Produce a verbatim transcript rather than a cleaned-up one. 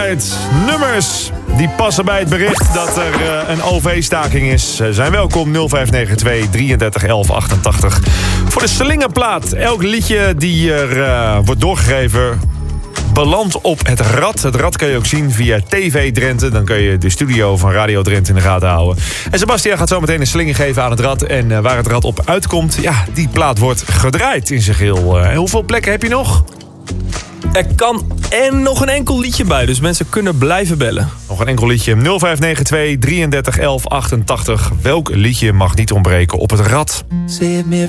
altijd nummers die passen bij het bericht dat er uh, een O V-staking is. Uh, zijn welkom nul vijf negen twee drieëndertig elf achtentachtig. Voor de Slingerplaat. Elk liedje die er uh, wordt doorgegeven belandt op het rad. Het rad kan je ook zien via T V Drenthe. Dan kun je de studio van Radio Drenthe in de gaten houden. En Sebastian gaat zo meteen een slinger geven aan het rad. En uh, waar het rad op uitkomt, ja, die plaat wordt gedraaid in zijn geheel. Uh, hoeveel plekken heb je nog? Er kan en nog een enkel liedje bij, dus mensen kunnen blijven bellen. Nog een enkel liedje. nul vijf negen twee drieëndertig elf achtentachtig. Welk liedje mag niet ontbreken op het rad? Save me